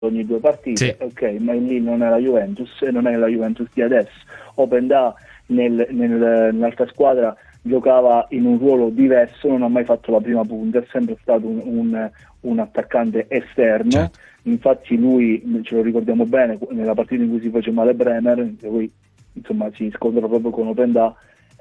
ogni due partite, Sì. ok, ma lì non è la Juventus e non è la Juventus di adesso. Openda nell'altra squadra giocava in un ruolo diverso, non ha mai fatto la prima punta, è sempre stato un attaccante esterno. Certo. Infatti lui, ce lo ricordiamo bene, nella partita in cui si fece male Bremer, lui insomma si scontra proprio con Openda,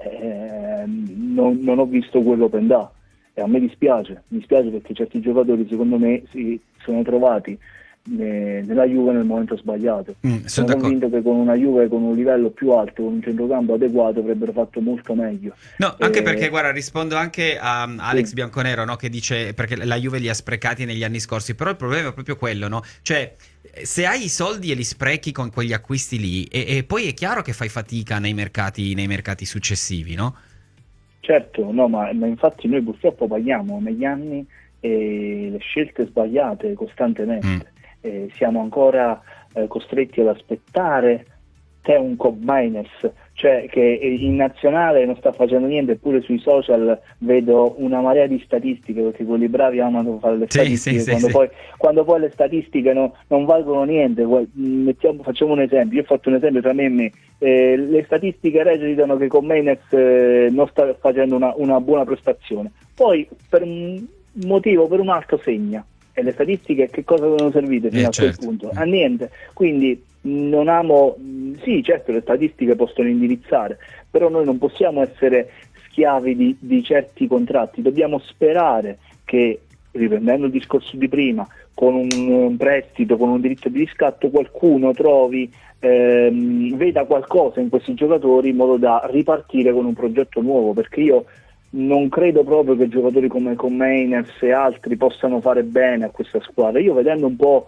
non ho visto quello Openda e a me mi spiace perché certi giocatori secondo me si sono trovati nella Juve nel momento sbagliato. Sono Sono d'accordo. convinto che con una Juve con un livello più alto, con un centrocampo adeguato avrebbero fatto molto meglio. No, anche perché, guarda, rispondo anche a Alex Sì. Bianconero, no, che dice perché la Juve li ha sprecati negli anni scorsi, però il problema è proprio quello, no? Cioè, se hai i soldi e li sprechi con quegli acquisti lì, e poi è chiaro che fai fatica nei mercati successivi, no? Certo, no, ma infatti noi purtroppo paghiamo negli anni le scelte sbagliate Mm. costantemente. Siamo ancora costretti ad aspettare un Cobb Miners, cioè che in nazionale non sta facendo niente, eppure sui social vedo una marea di statistiche, perché quelli bravi amano fare le Sì, sì, statistiche, sì, sì. quando poi le statistiche non valgono niente. Facciamo un esempio, io ho fatto un esempio tra me e me. Le statistiche recitano che con Mainez non sta facendo una buona prestazione, poi per un motivo o per un altro segna, e le statistiche che cosa sono servite fino a quel Certo. punto? A niente. Quindi non amo, sì, certo le statistiche possono indirizzare, però noi non possiamo essere schiavi di certi contratti, dobbiamo sperare che, riprendendo il discorso di prima, con un prestito, con un diritto di riscatto, qualcuno trovi, veda qualcosa in questi giocatori in modo da ripartire con un progetto nuovo, perché io non credo proprio che giocatori come Mainers e altri possano fare bene a questa squadra. Io vedendo un po'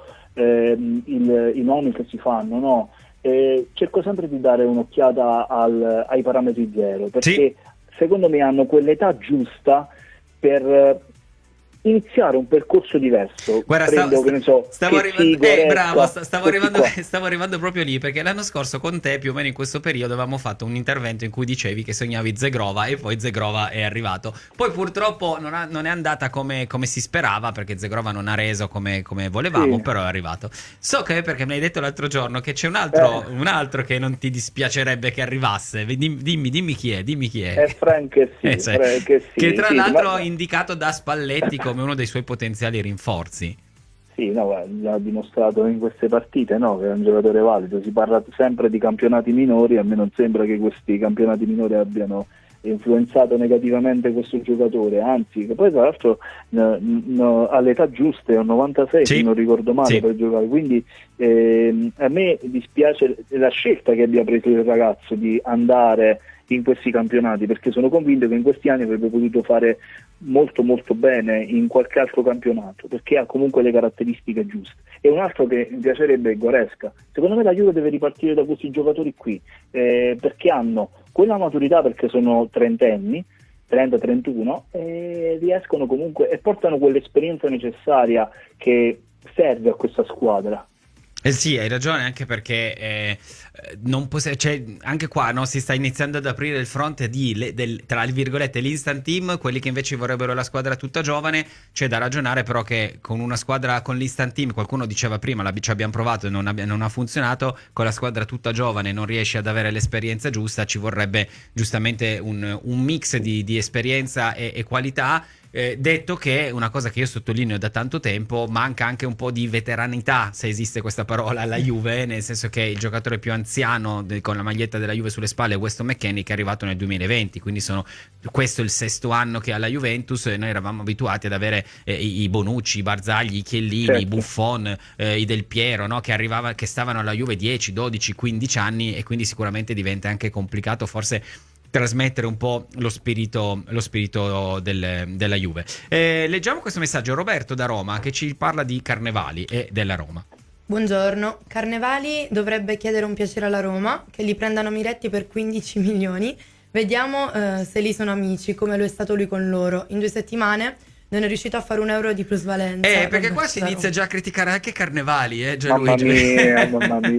i nomi che si fanno, no? Cerco sempre di dare un'occhiata ai parametri zero, Sì. perché secondo me hanno quell'età giusta per iniziare un percorso diverso. Guarda, Prendo, che ne so, stavo che arrivando, sì, bravo, Goretzka, questi qua. stavo arrivando proprio lì, perché l'anno scorso con te, più o meno in questo periodo, avevamo fatto un intervento in cui dicevi che sognavi Zegrova e poi Zegrova è arrivato. Poi purtroppo non è andata come si sperava, perché Zegrova non ha reso come volevamo, Sì, però è arrivato. So che perché me l'hai detto l'altro giorno che c'è eh, un altro che non ti dispiacerebbe che arrivasse. Dimmi chi è, dimmi chi è. è Frank che sì, Sai, che che sì, tra sì, l'altro è indicato da Spalletti come uno dei suoi potenziali rinforzi. sì, no, guarda, l'ha dimostrato in queste partite, no, che è un giocatore valido. Si parla sempre di campionati minori, a me non sembra che questi campionati minori abbiano influenzato negativamente questo giocatore, anzi, che poi tra l'altro all'età giusta è un 96 se Sì, non ricordo male sì. per giocare, quindi a me dispiace la scelta che abbia preso il ragazzo di andare in questi campionati, perché sono convinto che in questi anni avrebbe potuto fare molto molto bene in qualche altro campionato, perché ha comunque le caratteristiche giuste. E un altro che mi piacerebbe è Goretzka. Secondo me la Juve deve ripartire da questi giocatori qui, perché hanno quella maturità, perché sono trentenni, 30-31, e riescono comunque e portano quell'esperienza necessaria che serve a questa squadra. Eh sì, hai ragione, anche perché non cioè, anche qua no, si sta iniziando ad aprire il fronte tra virgolette l'instant team, quelli che invece vorrebbero la squadra tutta giovane. C'è da ragionare però che con una squadra con l'instant team, qualcuno diceva prima, ci abbiamo provato e non ha funzionato, con la squadra tutta giovane non riesci ad avere l'esperienza giusta, ci vorrebbe giustamente un mix di esperienza e qualità. Detto che una cosa che io sottolineo da tanto tempo, manca anche un po' di veteranità, se esiste questa parola, alla Juve, nel senso che il giocatore più anziano con la maglietta della Juve sulle spalle è Weston McKennie, che è arrivato nel 2020, quindi questo è il sesto anno che ha la Juventus, e noi eravamo abituati ad avere i Bonucci, i Barzagli, i Chiellini, i Certo. Buffon, i Del Piero, no? Che stavano alla Juve 10, 12, 15 anni, e quindi sicuramente diventa anche complicato forse trasmettere un po' lo spirito della Juve. Leggiamo questo messaggio: Roberto da Roma, che ci parla di Carnevali e della Roma. Buongiorno, Carnevali dovrebbe chiedere un piacere alla Roma, che li prendano Miretti per 15 milioni. Vediamo se lì sono amici, come lo è stato lui con loro. In 2 settimane non è riuscito a fare un euro di plusvalenza. Perché qua si inizia già a criticare anche Carnevali, Mamma Gianluigi. mia, mamma mia.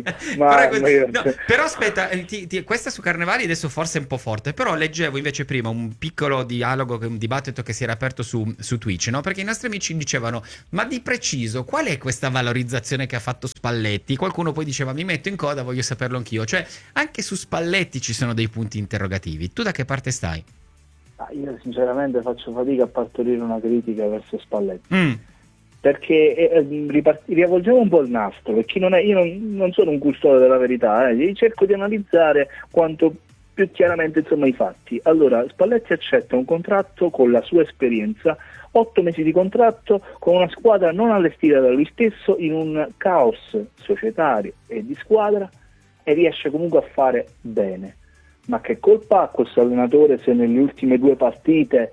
Però aspetta, questa su Carnevali adesso forse è un po' forte, però leggevo invece prima un piccolo dialogo, un dibattito che si era aperto su Twitch, no? Perché i nostri amici dicevano, ma di preciso, qual è questa valorizzazione che ha fatto Spalletti? Qualcuno poi diceva, mi metto in coda, voglio saperlo anch'io. Cioè, anche su Spalletti ci sono dei punti interrogativi. Tu da che parte stai? Io sinceramente faccio fatica a partorire una critica verso Spalletti. Perché riavvolgiamo un po' il nastro, perché io non sono un custode della verità, cerco di analizzare quanto più chiaramente insomma i fatti. Allora, Spalletti accetta un contratto con la sua esperienza, 8 mesi di contratto con una squadra non allestita da lui stesso, in un caos societario e di squadra, e riesce comunque a fare bene. Ma che colpa ha questo allenatore se nelle ultime 2 partite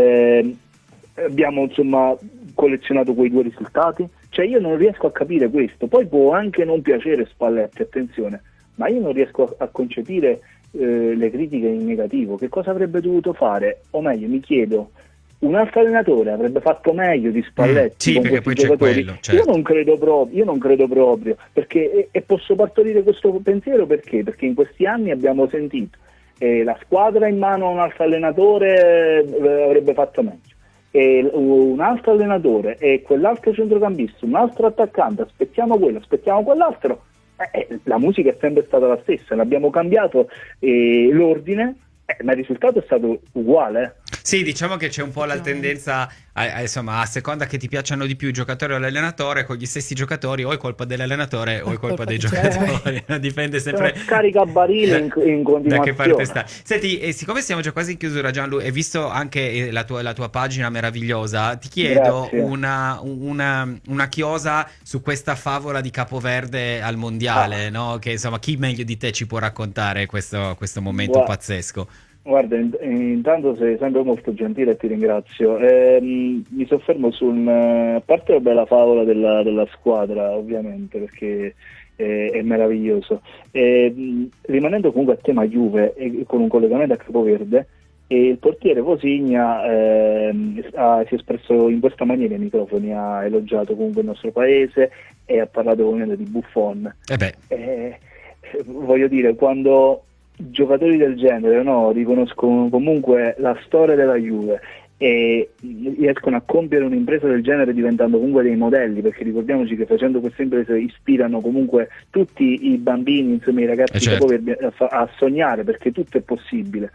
abbiamo insomma collezionato quei 2 risultati? Cioè io non riesco a capire questo. Poi può anche non piacere Spalletti, attenzione, ma io non riesco a concepire le critiche in negativo. Che cosa avrebbe dovuto fare? O meglio, mi chiedo, un altro allenatore avrebbe fatto meglio di Spalletti? Sì, con perché questi poi c'è giocatori? quello, certo. Io non credo proprio, perché e posso partorire questo pensiero perché in questi anni abbiamo sentito la squadra in mano a un altro allenatore avrebbe fatto meglio, e un altro allenatore e quell'altro centrocampista, un altro attaccante, aspettiamo quello, aspettiamo quell'altro. La musica è sempre stata la stessa, ne abbiamo cambiato l'ordine, ma il risultato è stato uguale. Sì, diciamo che c'è un po' la tendenza, insomma, a seconda che ti piacciono di più i giocatori o l'allenatore, con gli stessi giocatori o è colpa dell'allenatore o è colpa dei giocatori, dipende sempre scarica barile in continuazione. Da che parte sta. Senti, siccome siamo già quasi in chiusura, Gianlu, e visto anche la tua pagina meravigliosa, ti chiedo una chiosa su questa favola di Capoverde al mondiale, no? Che insomma, chi meglio di te ci può raccontare questo momento pazzesco? Guarda, intanto sei sempre molto gentile e ti ringrazio. Mi soffermo a parte la bella favola della squadra, ovviamente, perché è meraviglioso. Rimanendo comunque a tema Juve e con un collegamento a Capoverde, il portiere Vosigna si è espresso in questa maniera ai microfoni, ha elogiato comunque il nostro paese e ha parlato ovviamente di Buffon. Voglio dire, quando giocatori del genere riconoscono comunque la storia della Juve e riescono a compiere un'impresa del genere diventando comunque dei modelli, perché ricordiamoci che facendo queste imprese ispirano comunque tutti i bambini, insomma i ragazzi a sognare, perché tutto è possibile.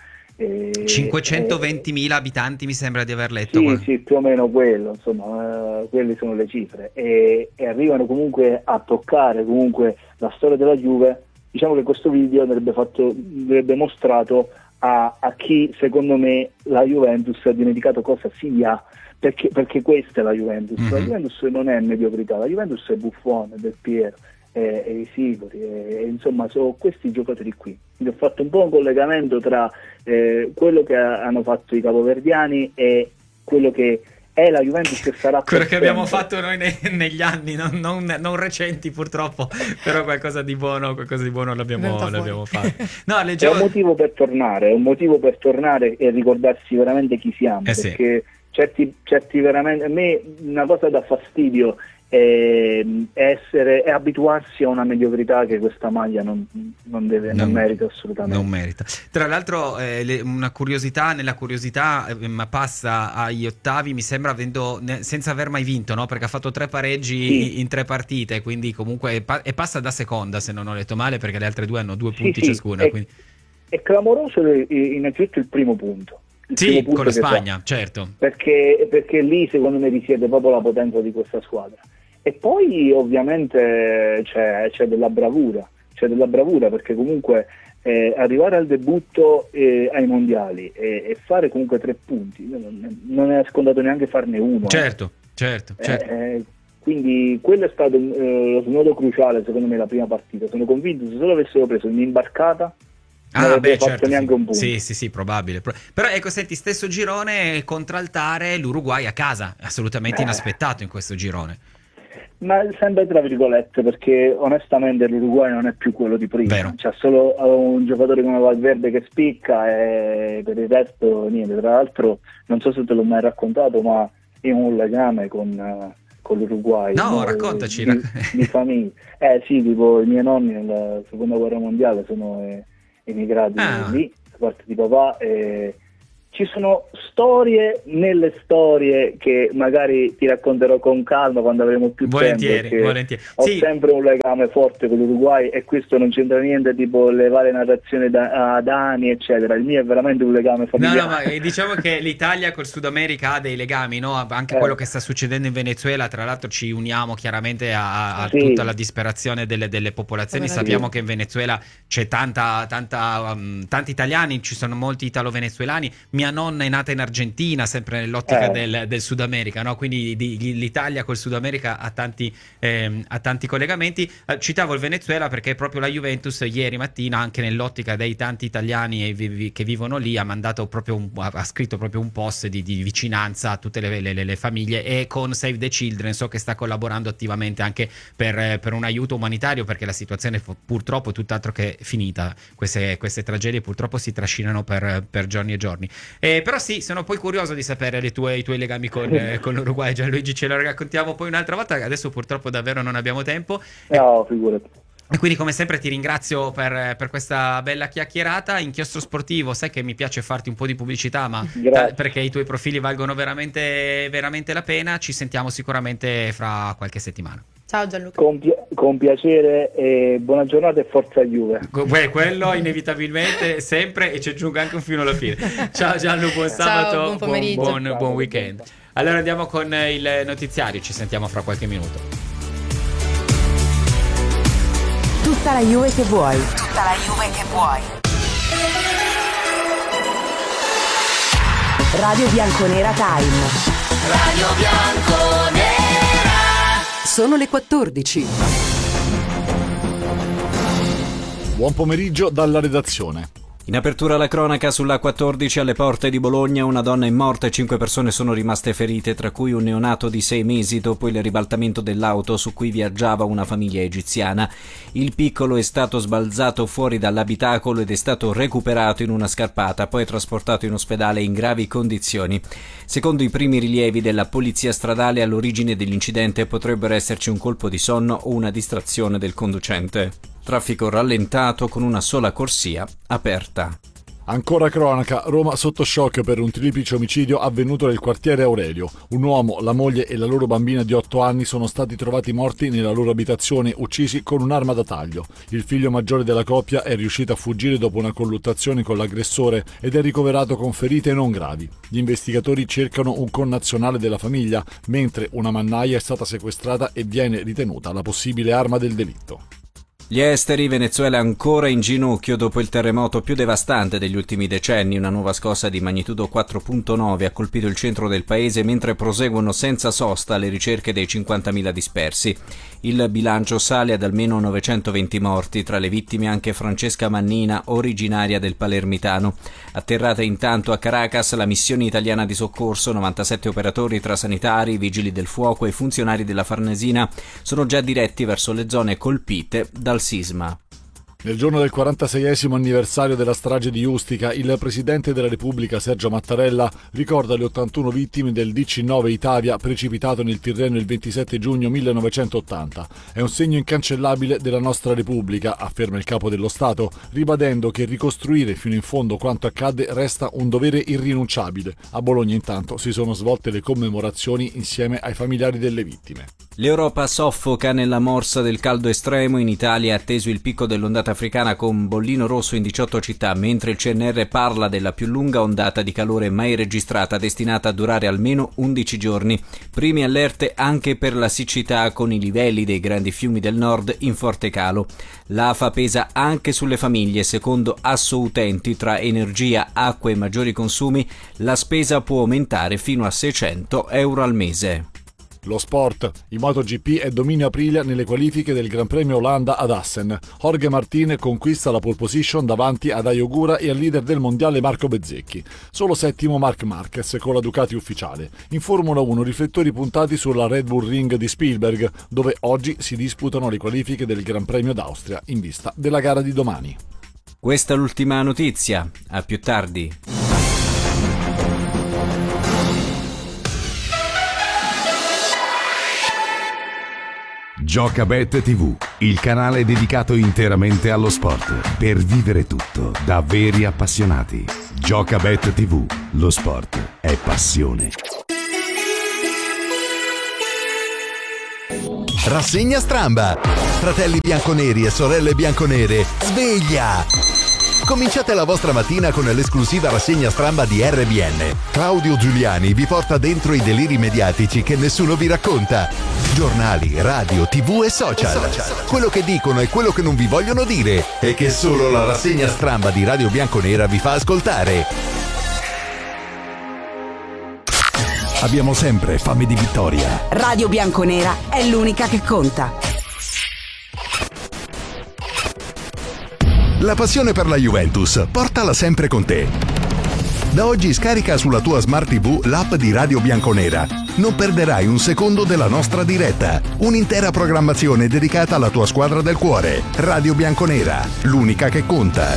520.000 abitanti mi sembra di aver letto. Sì, più o meno quello, insomma, quelle sono le cifre e arrivano comunque a toccare comunque la storia della Juve. Diciamo che questo video avrebbe mostrato a chi secondo me la Juventus ha dimenticato cosa sia, perché questa è la Juventus. La Juventus non è mediocrità, la Juventus è Buffon, Del Piero e i Sicuri, insomma sono questi giocatori qui. Quindi ho fatto un po' un collegamento tra quello che hanno fatto i capoverdiani e quello che è la Juventus, che sarà quello che abbiamo fatto noi negli anni, non recenti purtroppo, però qualcosa di buono l'abbiamo fatto. No, leggevo... È un motivo per tornare e ricordarsi veramente chi siamo, perché certi veramente, a me una cosa dà fastidio è abituarsi a una mediocrità che questa maglia non merita assolutamente. Non merita. Tra l'altro una curiosità nella curiosità, ma passa agli ottavi, mi sembra, senza aver mai vinto, no? Perché ha fatto 3 pareggi in 3 partite, quindi comunque e passa da seconda, se non ho letto male, perché le altre 2 hanno 2 punti ciascuna. È clamoroso innanzitutto il primo punto. Con la Spagna, certo. Perché lì secondo me risiede proprio la potenza di questa squadra. E poi ovviamente c'è della bravura, perché comunque arrivare al debutto ai mondiali e fare comunque 3 punti non è scontato neanche farne uno. Certo. Quindi quello è stato lo snodo cruciale secondo me, la prima partita. Sono convinto se solo avessero preso un'imbarcata non avrebbe fatto neanche un punto. Sì, probabile. Però ecco, senti, stesso girone, contraltare l'Uruguay a casa, assolutamente inaspettato in questo girone. Ma sempre tra virgolette, perché onestamente l'Uruguay non è più quello di prima. C'è solo un giocatore come Valverde che spicca e per il resto niente. Tra l'altro non so se te l'ho mai raccontato, ma io ho un legame con l'Uruguay. No, raccontaci. Di famiglia. Sì, tipo i miei nonni nella seconda guerra mondiale sono emigrati lì, da parte di papà, e ci sono storie nelle storie che magari ti racconterò con calma quando avremo più volentieri, tempo. Volentieri. Ho sempre un legame forte con l'Uruguay, e questo non c'entra niente tipo le varie narrazioni da anni, eccetera. Il mio è veramente un legame familiare. No, ma diciamo che l'Italia col Sud America ha dei legami, no? Anche quello che sta succedendo in Venezuela, tra l'altro ci uniamo chiaramente a tutta la disperazione delle popolazioni. Sappiamo che in Venezuela c'è tanti italiani, ci sono molti italo-venezuelani. Mia nonna è nata in Argentina, sempre nell'ottica del Sud America, no? Quindi l'Italia col Sud America ha tanti collegamenti. Citavo il Venezuela perché proprio la Juventus ieri mattina, anche nell'ottica dei tanti italiani che vivono lì, ha scritto proprio un post di vicinanza a tutte le famiglie, e con Save the Children so che sta collaborando attivamente anche per un aiuto umanitario, perché la situazione purtroppo è tutt'altro che finita. Queste tragedie purtroppo si trascinano per giorni e giorni. Però sì, sono poi curioso di sapere i tuoi legami con l'Uruguay. Gianluigi, ce lo raccontiamo poi un'altra volta, adesso purtroppo davvero non abbiamo tempo. No, figurati. E quindi come sempre ti ringrazio per questa bella chiacchierata. Inchiostro Sportivo, sai che mi piace farti un po' di pubblicità, ma perché i tuoi profili valgono veramente, veramente la pena. Ci sentiamo sicuramente fra qualche settimana. Ciao Gianluca. Con piacere, e buona giornata e forza Juve. Quello inevitabilmente sempre, e ci aggiungo anche un fino alla fine. Ciao Gianlu, buon sabato, buon pomeriggio. Buon weekend. Allora andiamo con il notiziario, ci sentiamo fra qualche minuto. Tutta la Juve che vuoi. Tutta la Juve che vuoi. Radio Bianconera Time. Radio Bianconera. Sono le 14. Buon pomeriggio dalla redazione. In apertura la cronaca sulla 14 alle porte di Bologna, una donna è morta e 5 persone sono rimaste ferite, tra cui un neonato di 6 mesi dopo il ribaltamento dell'auto su cui viaggiava una famiglia egiziana. Il piccolo è stato sbalzato fuori dall'abitacolo ed è stato recuperato in una scarpata, poi trasportato in ospedale in gravi condizioni. Secondo i primi rilievi della polizia stradale, all'origine dell'incidente potrebbero esserci un colpo di sonno o una distrazione del conducente. Traffico rallentato con una sola corsia aperta. Ancora cronaca, Roma sotto shock per un triplice omicidio avvenuto nel quartiere Aurelio. Un uomo, la moglie e la loro bambina di 8 anni sono stati trovati morti nella loro abitazione, uccisi con un'arma da taglio. Il figlio maggiore della coppia è riuscito a fuggire dopo una colluttazione con l'aggressore ed è ricoverato con ferite non gravi. Gli investigatori cercano un connazionale della famiglia, mentre una mannaia è stata sequestrata e viene ritenuta la possibile arma del delitto. Gli esteri, Venezuela ancora in ginocchio dopo il terremoto più devastante degli ultimi decenni. Una nuova scossa di magnitudo 4.9 ha colpito il centro del paese mentre proseguono senza sosta le ricerche dei 50.000 dispersi. Il bilancio sale ad almeno 920 morti, tra le vittime anche Francesca Mannina, originaria del Palermitano. Atterrata intanto a Caracas la missione italiana di soccorso, 97 operatori tra sanitari, vigili del fuoco e funzionari della Farnesina sono già diretti verso le zone colpite dal sisma. Nel giorno del 46esimo anniversario della strage di Ustica, il Presidente della Repubblica Sergio Mattarella ricorda le 81 vittime del DC-9 Italia precipitato nel Tirreno il 27 giugno 1980. È un segno incancellabile della nostra Repubblica, afferma il Capo dello Stato, ribadendo che ricostruire fino in fondo quanto accadde resta un dovere irrinunciabile. A Bologna intanto si sono svolte le commemorazioni insieme ai familiari delle vittime. L'Europa soffoca nella morsa del caldo estremo. In Italia è atteso il picco dell'ondata africana con bollino rosso in 18 città, mentre il CNR parla della più lunga ondata di calore mai registrata, destinata a durare almeno 11 giorni. Primi allerte anche per la siccità, con i livelli dei grandi fiumi del nord in forte calo. L'afa pesa anche sulle famiglie. Secondo Assoutenti, tra energia, acqua e maggiori consumi, la spesa può aumentare fino a 600 euro al mese. Lo sport. In MotoGP è dominio Aprilia nelle qualifiche del Gran Premio Olanda ad Assen. Jorge Martin conquista la pole position davanti ad Ayogura e al leader del mondiale Marco Bezzecchi. Solo settimo Marc Marquez con la Ducati ufficiale. In Formula 1 riflettori puntati sulla Red Bull Ring di Spielberg, dove oggi si disputano le qualifiche del Gran Premio d'Austria in vista della gara di domani. Questa è l'ultima notizia. A più tardi. Giocabet TV, il canale dedicato interamente allo sport, per vivere tutto da veri appassionati. Giocabet TV, lo sport è passione. Rassegna Stramba. Fratelli bianconeri e sorelle bianconere, sveglia! Cominciate la vostra mattina con l'esclusiva rassegna Stramba di RBN. Claudio Giuliani vi porta dentro i deliri mediatici che nessuno vi racconta. Giornali, radio, TV e social. Quello che dicono e quello che non vi vogliono dire e che solo la rassegna Stramba di Radio Bianconera vi fa ascoltare. Abbiamo sempre fame di vittoria. Radio Bianconera è l'unica che conta. La passione per la Juventus, portala sempre con te. Da oggi scarica sulla tua Smart TV l'app di Radio Bianconera. Non perderai un secondo della nostra diretta. Un'intera programmazione dedicata alla tua squadra del cuore. Radio Bianconera, l'unica che conta.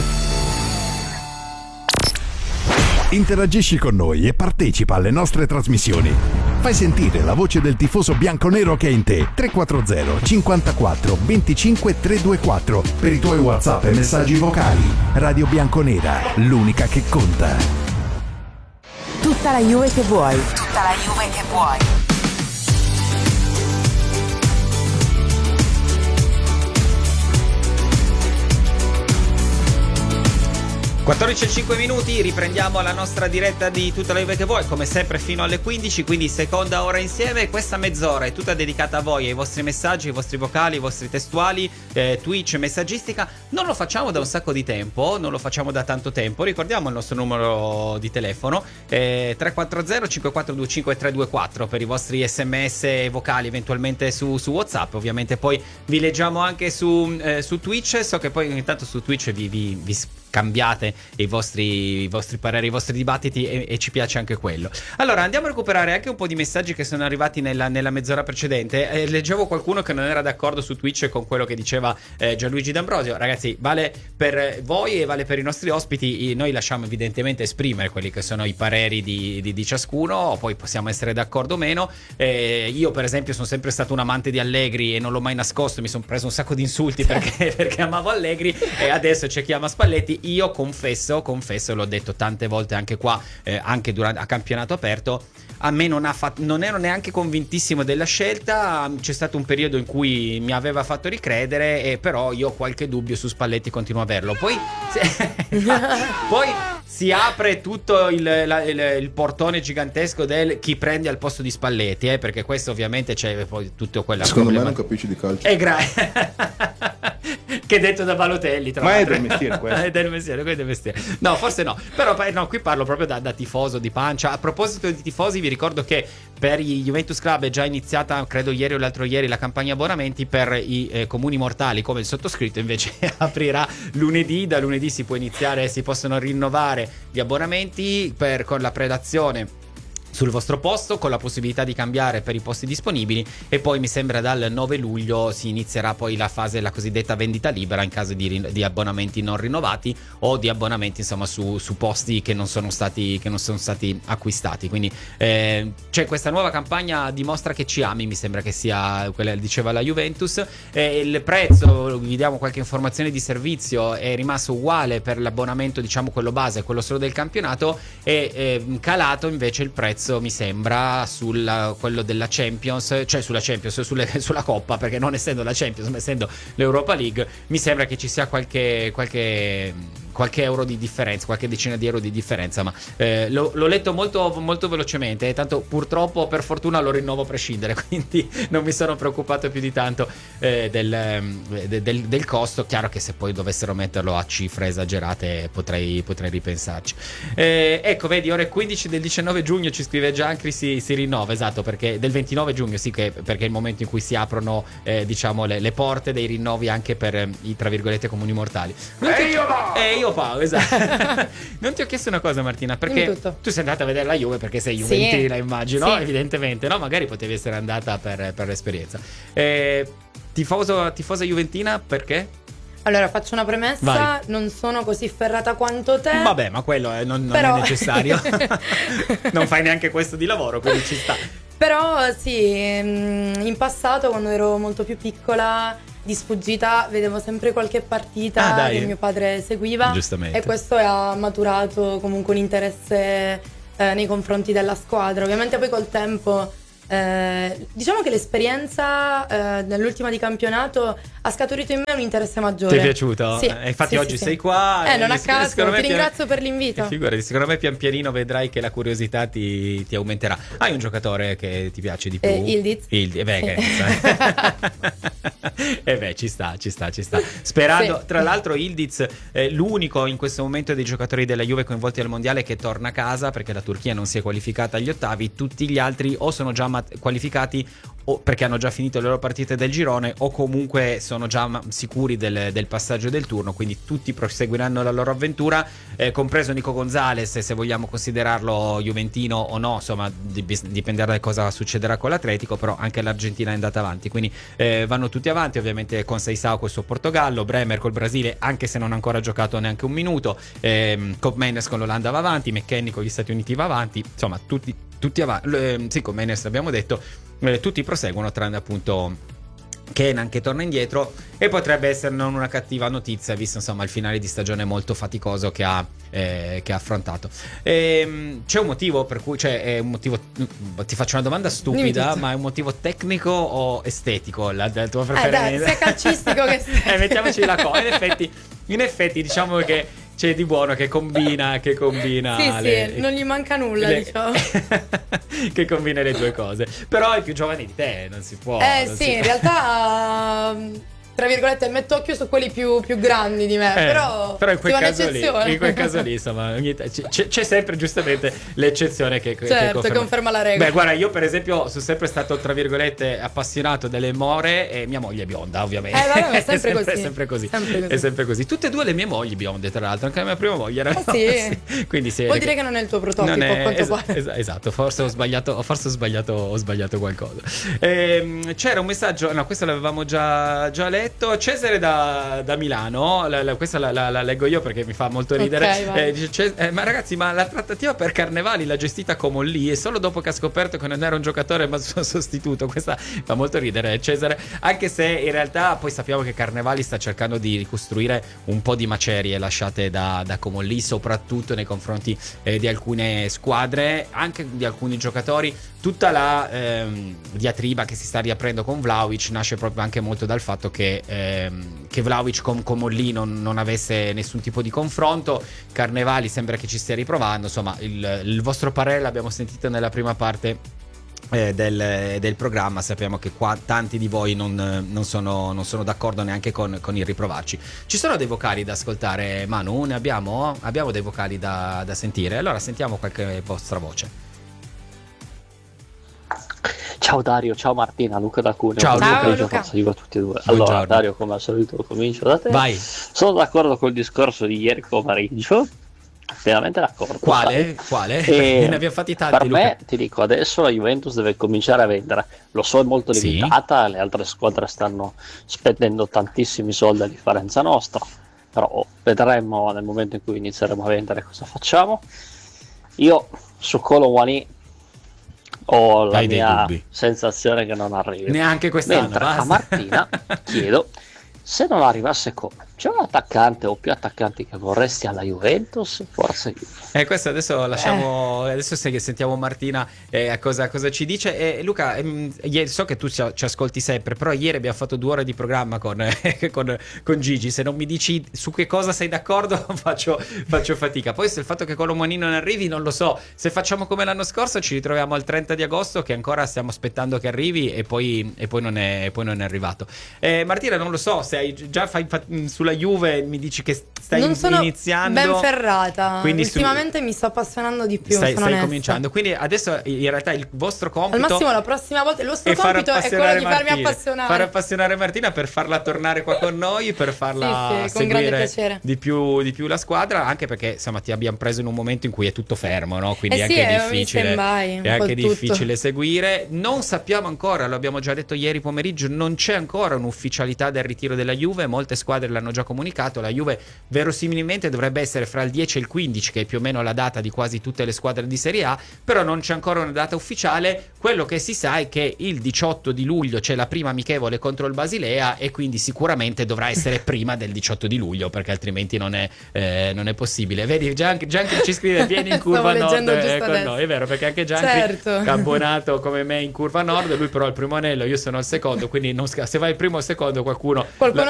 Interagisci con noi e partecipa alle nostre trasmissioni. Fai sentire la voce del tifoso bianconero che è in te. 340 54 25 324 per i tuoi WhatsApp e messaggi vocali. Radio Bianconera, l'unica che conta. Tutta la Juve che vuoi. Tutta la Juve che vuoi. 14:05 minuti, riprendiamo la nostra diretta di Tutta la Juve che vuoi, come sempre fino alle 15, quindi seconda ora insieme. Questa mezz'ora è tutta dedicata a voi, ai vostri messaggi, ai vostri vocali, ai vostri testuali, Twitch, messaggistica. Non lo facciamo da un sacco di tempo, non lo facciamo da tanto tempo. Ricordiamo il nostro numero di telefono, 340 5425 324 per i vostri sms vocali, eventualmente su WhatsApp. Ovviamente poi vi leggiamo anche su Twitch. So che poi ogni tanto su Twitch vi cambiate i vostri pareri, i vostri dibattiti e ci piace anche quello. Allora andiamo a recuperare anche un po' di messaggi che sono arrivati nella mezz'ora precedente. Leggevo qualcuno che non era d'accordo su Twitch con quello che diceva Gianluigi D'Ambrosio. Ragazzi, vale per voi e vale per i nostri ospiti. Noi lasciamo evidentemente esprimere quelli che sono i pareri di ciascuno, poi possiamo essere d'accordo o meno. Io per esempio sono sempre stato un amante di Allegri e non l'ho mai nascosto, mi sono preso un sacco di insulti perché amavo Allegri, e adesso c'è chi ama Spalletti. Io confesso, l'ho detto tante volte anche qua, anche durante a campionato aperto, a me non ero neanche convintissimo della scelta. C'è stato un periodo in cui mi aveva fatto ricredere, e però io qualche dubbio su Spalletti continuo a averlo. Poi si apre tutto il portone gigantesco del chi prendi al posto di Spalletti, perché questo ovviamente c'è poi tutto quella. Secondo me non capisci di calcio. Che detto da Balotelli, tra ma l'altro. È del mestiere questo. È del mestiere. No, forse no. Però no, qui parlo proprio da tifoso di pancia. A proposito di tifosi, vi ricordo che per i Juventus Club è già iniziata, credo ieri o l'altro ieri, la campagna abbonamenti. Per i comuni mortali come il sottoscritto invece aprirà lunedì. Da lunedì si possono rinnovare gli abbonamenti con la predazione sul vostro posto, con la possibilità di cambiare per i posti disponibili, e poi mi sembra dal 9 luglio si inizierà poi la fase, la cosiddetta vendita libera, in caso di abbonamenti non rinnovati o di abbonamenti insomma su posti che non sono stati acquistati. Quindi c'è questa nuova campagna Dimostra che ci ami, mi sembra che sia quella che diceva la Juventus. Il prezzo, vi diamo qualche informazione di servizio, è rimasto uguale per l'abbonamento, diciamo quello base, quello solo del campionato, e calato invece il prezzo, mi sembra, quello della Champions, cioè sulla Champions, sulla Coppa, perché non essendo la Champions ma essendo l'Europa League, mi sembra che ci sia qualche euro di differenza, qualche decina di euro di differenza, ma l'ho letto molto, molto velocemente, tanto purtroppo per fortuna lo rinnovo a prescindere, quindi non mi sono preoccupato più di tanto del costo. Chiaro che se poi dovessero metterlo a cifre esagerate potrei ripensarci. Ecco, vedi, ore 15 del 19 giugno ci scrive Giancri, si rinnova, esatto, perché del 29 giugno sì, perché è il momento in cui si aprono diciamo le porte dei rinnovi anche per i, tra virgolette, comuni mortali. Io Paolo, esatto. Non ti ho chiesto una cosa, Martina, perché tu sei andata a vedere la Juve perché sei juventina, sì, immagino, sì. Evidentemente, no? Magari potevi essere andata per l'esperienza. Tifosa juventina, perché? Allora, faccio una premessa. Vai. Non sono così ferrata quanto te. Vabbè, ma quello non è necessario. Non fai neanche questo di lavoro, quindi ci sta. Però sì, in passato quando ero molto più piccola, di sfuggita vedevo sempre qualche partita che mio padre seguiva, giustamente, e questo ha maturato comunque un interesse nei confronti della squadra. Ovviamente poi col tempo diciamo che l'esperienza nell'ultima di campionato ha scaturito in me un interesse maggiore. Ti è piaciuto? Sì, infatti sì, oggi sì, sei qua. Non a caso, ti ringrazio per l'invito. Figurati, secondo me pian pianino vedrai che la curiosità ti aumenterà. Hai un giocatore che ti piace di più? Yildiz. Ci sta. Sperando, sì. Tra l'altro Yildiz è l'unico in questo momento dei giocatori della Juve coinvolti al mondiale che torna a casa, perché la Turchia non si è qualificata agli ottavi. Tutti gli altri o sono già qualificati o perché hanno già finito le loro partite del girone, o comunque sono già sicuri del passaggio del turno, quindi tutti proseguiranno la loro avventura, compreso Nico Gonzalez, se vogliamo considerarlo juventino o no, insomma dipenderà da cosa succederà con l'Atletico, però anche l'Argentina è andata avanti, quindi vanno tutti avanti, ovviamente con Seisao col suo Portogallo, Bremer col Brasile anche se non ha ancora giocato neanche un minuto, Koopmeiners con l'Olanda va avanti, McKennie con gli Stati Uniti va avanti, insomma tutti avanti, sì, Koopmeiners l'abbiamo detto, tutti proseguono tranne appunto Kenan che torna indietro, e potrebbe essere non una cattiva notizia visto insomma il finale di stagione molto faticoso che ha affrontato. C'è un motivo per cui, cioè è un motivo, ti faccio una domanda stupida, ma è un motivo tecnico o estetico la tua preferenza? Sia calcistico che mettiamoci la cosa, in effetti diciamo che c'è di buono che combina sì, non gli manca nulla, diciamo. Che combina le due cose. Però è più giovane di te, non si può. In realtà tra virgolette metto occhio su quelli più grandi di me, però in quel caso lì insomma c'è sempre giustamente l'eccezione che conferma la regola. Beh, guarda, io per esempio sono sempre stato tra virgolette appassionato delle more, e mia moglie è bionda, ovviamente. È sempre così. È sempre così. Tutte e due le mie mogli bionde, tra l'altro, anche la mia prima moglie era sì. Quindi vuol dire che non è il tuo prototipo, quanto pare. Esatto, forse ho sbagliato qualcosa. C'era un messaggio, no, questo l'avevamo già letto. Cesare da Milano, questa la leggo io perché mi fa molto ridere. Dice, ma ragazzi, ma la trattativa per Carnevali l'ha gestita Comolli, e solo dopo che ha scoperto che non era un giocatore ma suo sostituto. Questa fa molto ridere, Cesare, anche se in realtà poi sappiamo che Carnevali sta cercando di ricostruire un po' di macerie lasciate da Comolli, soprattutto nei confronti di alcune squadre, anche di alcuni giocatori. Tutta la diatriba che si sta riaprendo con Vlahovic nasce proprio anche molto dal fatto che Vlahovic con Comolli non avesse nessun tipo di confronto. Carnevali sembra che ci stia riprovando. Insomma, il vostro parere l'abbiamo sentito nella prima parte del programma. Sappiamo che qua tanti di voi non sono d'accordo neanche con il riprovarci. Ci sono dei vocali da ascoltare, Manu? Ne abbiamo dei vocali da sentire. Allora sentiamo qualche vostra voce. Ciao Dario, ciao Martina, Luca da Cuneo. Ciao Luca. Dico a tutti e due. Allora, buongiorno. Dario, come al solito comincio da te. Vai. Sono d'accordo col discorso di ieri pomeriggio. Pienamente d'accordo. Quale? Ne abbiamo fatti tanti. Per me, ti dico, adesso la Juventus deve cominciare a vendere. Lo so, è molto limitata, le altre squadre stanno spendendo tantissimi soldi a differenza nostra, però vedremo nel momento in cui inizieremo a vendere cosa facciamo. Io su Kolo Muani ho la mia sensazione che non arrivi. Neanche quest'anno. Mentre a Martina chiedo, se non arrivasse come, c'è un attaccante o più attaccanti che vorresti alla Juventus? Forse io. Questo adesso lasciamo. Adesso sentiamo Martina cosa ci dice. Luca, so che tu ci ascolti sempre, però ieri abbiamo fatto 2 ore di programma con Gigi. Se non mi dici su che cosa sei d'accordo, faccio fatica. Poi se il fatto che Kolo Muani non arrivi, non lo so. Se facciamo come l'anno scorso, ci ritroviamo al 30 di agosto, che ancora stiamo aspettando che arrivi, e poi non è arrivato. Martina, non lo so se già sulla Juve, mi dici che stai iniziando. Ben ferrata. Quindi ultimamente mi sto appassionando di più. Stai cominciando. Quindi adesso in realtà il vostro compito, al massimo la prossima volta, il vostro compito è quello di farmi appassionare. Far appassionare Martina, per farla tornare qua con noi, per farla seguire di più la squadra, anche perché insomma ti abbiamo preso in un momento in cui è tutto fermo, no? Quindi è anche difficile seguire. Non sappiamo ancora, lo abbiamo già detto ieri pomeriggio, non c'è ancora un'ufficialità del ritiro della Juve. Molte squadre l'hanno già comunicato. La Juve verosimilmente dovrebbe essere fra il 10 e il 15, che è più o meno la data di quasi tutte le squadre di Serie A, però non c'è ancora una data ufficiale. Quello che si sa è che il 18 di luglio c'è la prima amichevole contro il Basilea, e quindi sicuramente dovrà essere prima del 18 di luglio, perché altrimenti non è possibile. Vedi, Gianchi ci scrive: vieni in curva nord con noi. È vero, perché anche Gianchi, certo, è abbonato come me in curva nord, lui però è il primo anello, io sono il secondo, quindi se vai il primo o il secondo qualcuno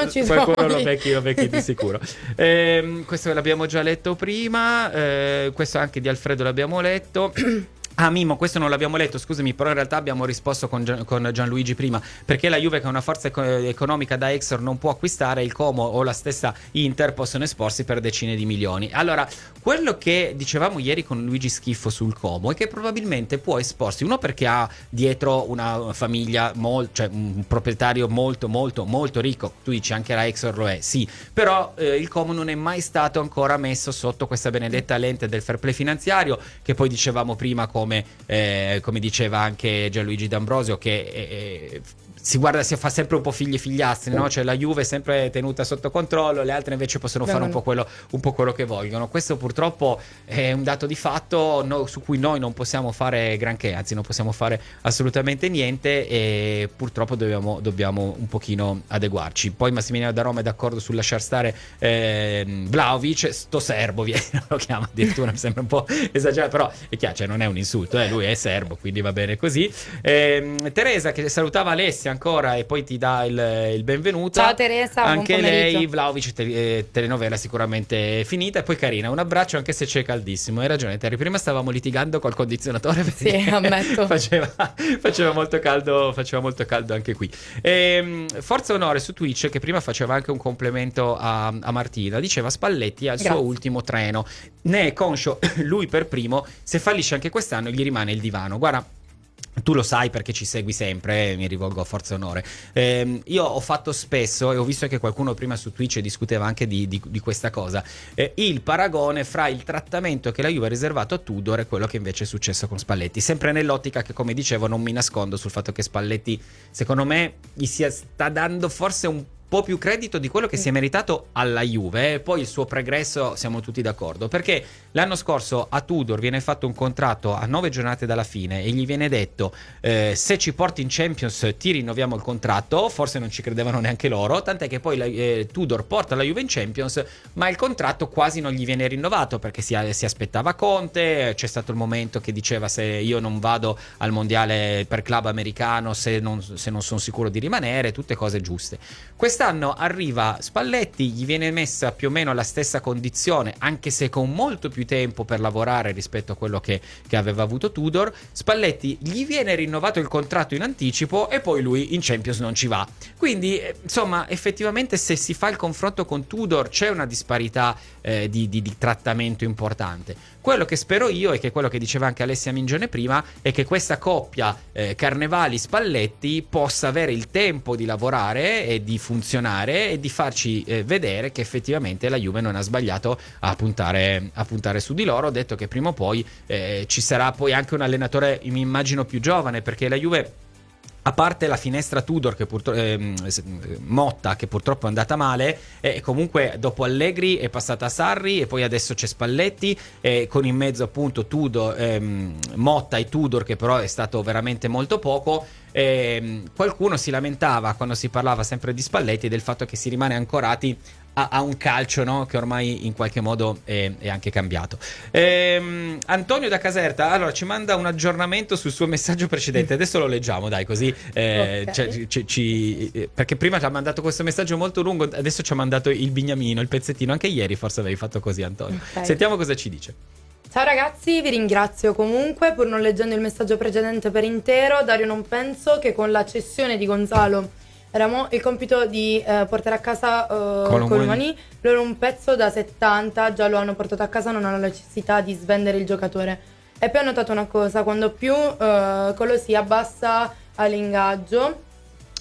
lo becchi di sicuro. Questo l'abbiamo già letto prima, questo anche di Alfredo l'abbiamo letto. Ah, Mimmo, questo non l'abbiamo letto, scusami, però in realtà abbiamo risposto con Gianluigi prima, perché la Juve, che è una forza economica da Exor, non può acquistare, il Como o la stessa Inter possono esporsi per decine di milioni. Allora, quello che dicevamo ieri con Luigi Schiffo sul Como è che probabilmente può esporsi, uno perché ha dietro una famiglia, cioè un proprietario molto molto molto ricco, tu dici anche la Exor lo è, sì, però il Como non è mai stato ancora messo sotto questa benedetta lente del fair play finanziario, che poi dicevamo prima come diceva anche Gianluigi D'Ambrosio, che si fa sempre un po' figli e figliastri, no? Cioè la Juve è sempre tenuta sotto controllo, le altre invece possono fare un po' quello che vogliono. Questo purtroppo è un dato di fatto su cui noi non possiamo fare granché, anzi non possiamo fare assolutamente niente, e purtroppo dobbiamo un pochino adeguarci. Poi Massimiliano da Roma è d'accordo sul lasciar stare Vlahovic, sto serbo lo chiama addirittura, mi sembra un po' esagerato, però è chiaro, cioè non è un insulto, lui è serbo, quindi va bene così. Teresa, che salutava Alessia ancora e poi ti dà il benvenuto. Ciao Teresa, anche lei. Vlahovic, telenovela sicuramente finita. E poi Carina, un abbraccio anche se c'è caldissimo. Hai ragione Terry, prima stavamo litigando col condizionatore, sì, ammetto. faceva molto caldo anche qui. Forza Onore su Twitch, che prima faceva anche un complimento a Martina, diceva: Spalletti al suo ultimo treno, ne è conscio lui per primo, se fallisce anche quest'anno gli rimane il divano. Guarda, tu lo sai perché ci segui sempre, mi rivolgo a Forza Onore. Io ho fatto spesso, e ho visto che qualcuno prima su Twitch discuteva anche di questa cosa, il paragone fra il trattamento che la Juve ha riservato a Tudor e quello che invece è successo con Spalletti, sempre nell'ottica che, come dicevo, non mi nascondo sul fatto che Spalletti, secondo me, gli sta dando forse un po' più credito di quello che si è meritato alla Juve. Poi il suo pregresso siamo tutti d'accordo, perché l'anno scorso a Tudor viene fatto un contratto a 9 giornate dalla fine e gli viene detto: se ci porti in Champions ti rinnoviamo il contratto. Forse non ci credevano neanche loro, tant'è che poi Tudor porta la Juve in Champions, ma il contratto quasi non gli viene rinnovato, perché si aspettava Conte. C'è stato il momento che diceva: se io non vado al mondiale per club americano, se non sono sicuro di rimanere, tutte cose giuste. Quest'anno arriva Spalletti, gli viene messa più o meno alla stessa condizione, anche se con molto più tempo per lavorare rispetto a quello che aveva avuto Tudor. Spalletti gli viene rinnovato il contratto in anticipo e poi lui in Champions non ci va. Quindi insomma, effettivamente, se si fa il confronto con Tudor c'è una disparità di trattamento importante. Quello che spero io, e che quello che diceva anche Alessia Mingione prima, è che questa coppia Carnevali-Spalletti possa avere il tempo di lavorare e di funzionare e di farci vedere che effettivamente la Juve non ha sbagliato a puntare su di loro. Ho detto che prima o poi ci sarà poi anche un allenatore, mi immagino, più giovane, perché la Juve, a parte la finestra Tudor che Motta, che purtroppo è andata male, comunque dopo Allegri è passata a Sarri e poi adesso c'è Spalletti, con in mezzo appunto Motta e Tudor, che però è stato veramente molto poco. Qualcuno si lamentava, quando si parlava sempre di Spalletti, del fatto che si rimane ancorati a un calcio, no? Che ormai in qualche modo è anche cambiato. Antonio da Caserta allora ci manda un aggiornamento sul suo messaggio precedente, adesso lo leggiamo, dai, così perché prima ci ha mandato questo messaggio molto lungo, adesso ci ha mandato il bignamino, il pezzettino. Anche ieri forse avevi fatto così, Antonio. Sentiamo cosa ci dice. Ciao ragazzi, vi ringrazio comunque, pur non leggendo il messaggio precedente per intero. Dario, non penso che con la cessione di Gonzalo eravamo il compito di portare a casa Colomani. Loro un pezzo da 70 già lo hanno portato a casa, non hanno la necessità di svendere il giocatore. E poi ho notato una cosa: quando più Colo si abbassa all'ingaggio,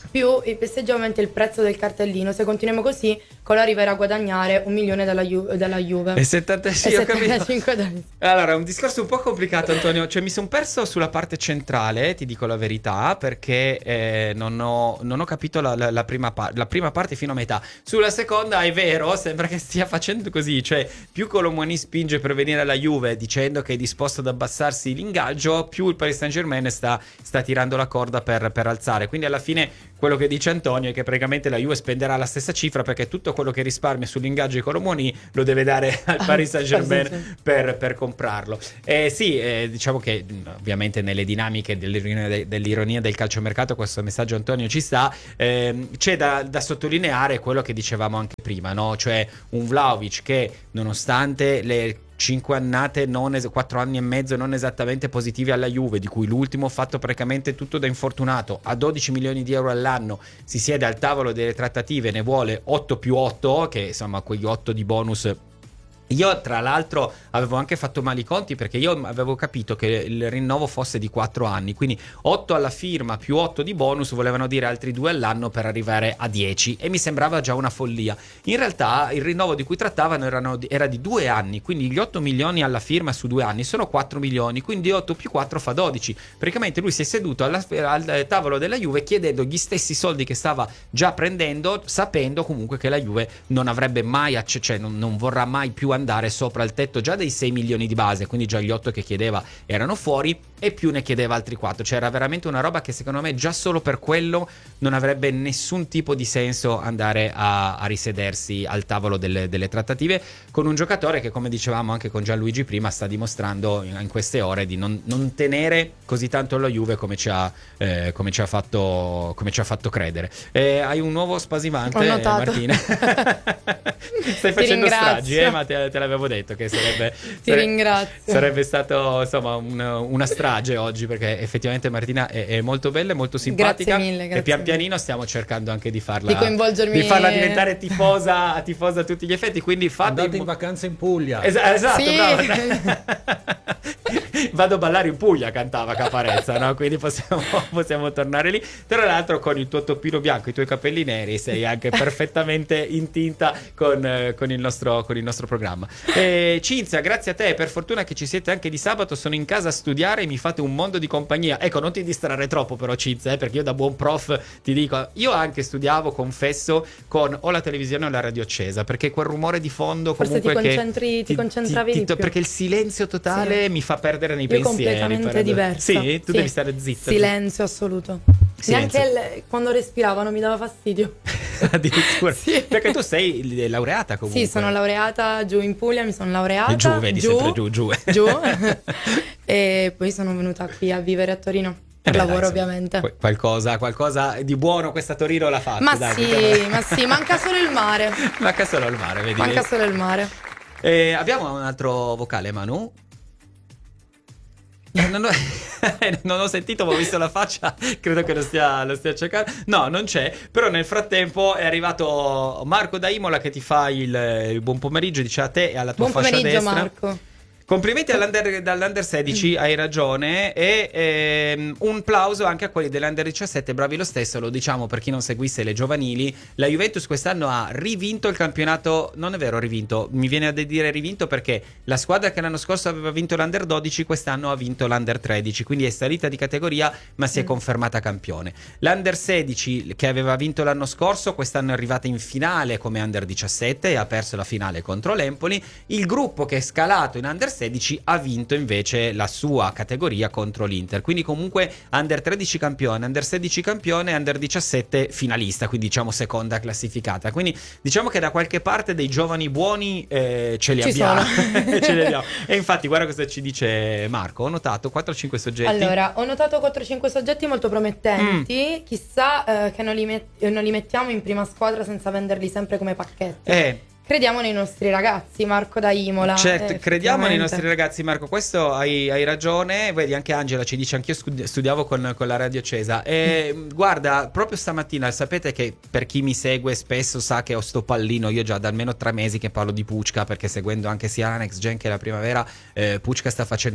più il PSG aumenta il prezzo del cartellino. Se continuiamo così, Cola arriverà a guadagnare 1 milione dalla Juve. E 75 dollari. Allora, è un discorso un po' complicato, Antonio. Cioè, mi sono perso sulla parte centrale, ti dico la verità, perché non ho capito la prima parte fino a metà. Sulla seconda è vero, sembra che stia facendo così. Cioè, più Colomoni spinge per venire alla Juve dicendo che è disposto ad abbassarsi l'ingaggio, più il Paris Saint-Germain sta tirando la corda per alzare. Quindi alla fine quello che dice Antonio è che praticamente la Juve spenderà la stessa cifra, perché tutto quello che risparmia sull'ingaggio di Colomoni lo deve dare al Paris Saint-Germain per comprarlo. Diciamo che ovviamente nelle dinamiche dell'ironia del calciomercato questo messaggio, Antonio, ci sta. C'è da sottolineare quello che dicevamo anche prima, no? Cioè un Vlahovic che, nonostante le 5 annate, 4 anni e mezzo non esattamente positivi alla Juve, di cui l'ultimo fatto praticamente tutto da infortunato, a 12 milioni di euro all'anno, si siede al tavolo delle trattative, ne vuole 8 più 8, che insomma quegli 8 di bonus. Io tra l'altro avevo anche fatto male i conti, perché io avevo capito che il rinnovo fosse di 4 anni, quindi 8 alla firma più 8 di bonus volevano dire altri 2 all'anno per arrivare a 10, e mi sembrava già una follia. In realtà il rinnovo di cui trattavano era di 2 anni, quindi gli 8 milioni alla firma su 2 anni sono 4 milioni, quindi 8 più 4 fa 12. Praticamente lui si è seduto al tavolo della Juve chiedendo gli stessi soldi che stava già prendendo, sapendo comunque che la Juve non avrebbe mai non vorrà mai più andare sopra il tetto già dei 6 milioni di base, quindi già gli 8 che chiedeva erano fuori, e più ne chiedeva altri 4. Cioè era veramente una roba che secondo me già solo per quello non avrebbe nessun tipo di senso andare a risedersi al tavolo delle trattative con un giocatore che, come dicevamo anche con Gianluigi prima, sta dimostrando in queste ore di non tenere così tanto la Juve come ci ha fatto credere. Hai un nuovo spasivante, Martina? Stai facendo stragi, ma te l'avevo detto che sarebbe stato insomma una strage oggi, perché effettivamente Martina è molto bella e molto simpatica. Grazie mille, e pian pianino stiamo cercando anche di farla diventare tifosa a tutti gli effetti, quindi andate in vacanza in Puglia. Esatto, sì. Bravo. Vado a ballare in Puglia, cantava Caparezza, no? Quindi possiamo tornare lì. Tra l'altro con il tuo toppino bianco, i tuoi capelli neri, sei anche perfettamente in tinta con il nostro programma. Cinzia, grazie a te, per fortuna che ci siete anche di sabato, sono in casa a studiare e mi fate un mondo di compagnia. Ecco, non ti distrarre troppo però, Cinzia, perché io da buon prof ti dico, io anche studiavo, confesso, con o la televisione o la radio accesa, perché quel rumore di fondo forse comunque ti concentravi di più, perché il silenzio totale mi fa perdere nei pensieri. Completamente diversa. Sì, tu devi stare zitta. Silenzio assoluto. Silenzio. Neanche quando respiravano mi dava fastidio. Addirittura. Sì. Perché tu sei laureata comunque. Sì, sono laureata giù in Puglia, mi sono laureata. Giù, vedi, sempre giù. E poi sono venuta qui a vivere a Torino. Per lavoro, ovviamente. Qualcosa di buono questa Torino l'ha fatta. Ma sì, manca solo il mare. Manca solo il mare, vedi. Manca solo il mare. Abbiamo un altro vocale, Manu. Non ho sentito, ma ho visto la faccia, credo che lo stia cercando. No, non c'è, però nel frattempo è arrivato Marco da Imola che ti fa il buon pomeriggio, dice a te e alla tua fascia destra. Buon pomeriggio, Marco. Complimenti dall'Under 16, hai ragione, e un plauso anche a quelli dell'Under 17, bravi lo stesso, lo diciamo per chi non seguisse le giovanili. La Juventus quest'anno ha rivinto il campionato, non è vero rivinto, mi viene a dire rivinto perché la squadra che l'anno scorso aveva vinto l'Under 12 quest'anno ha vinto l'Under 13, quindi è salita di categoria ma si è confermata campione. L'Under 16 che aveva vinto l'anno scorso quest'anno è arrivata in finale come Under 17 e ha perso la finale contro l'Empoli. Il gruppo che è scalato in Under 16 ha vinto invece la sua categoria contro l'Inter, quindi comunque Under 13 campione, Under 16 campione, Under 17 finalista, quindi diciamo seconda classificata, quindi diciamo che da qualche parte dei giovani buoni ce li abbiamo. Ce li abbiamo. E infatti guarda cosa ci dice Marco, ho notato 4-5 soggetti. Allora, ho notato 4-5 soggetti molto promettenti, chissà che non li mettiamo in prima squadra senza venderli sempre come pacchetti. crediamo nei nostri ragazzi, Marco da Imola. Certo, crediamo nei nostri ragazzi, Marco, questo hai ragione. Vedi, anche Angela ci dice: anch'io studiavo con la radio accesa. E guarda, proprio stamattina, sapete che per chi mi segue spesso sa che ho sto pallino, io già da almeno 3 mesi che parlo di Pučka, perché seguendo anche sia la Next Gen che la Primavera, Pučka